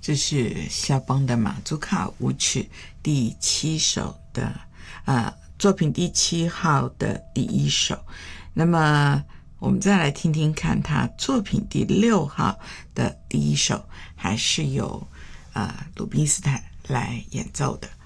这是肖邦的马祖卡舞曲第7首的作品第7号的第1首。那么我们再来听听看他作品第6号的第1首，还是由鲁宾斯坦来演奏的。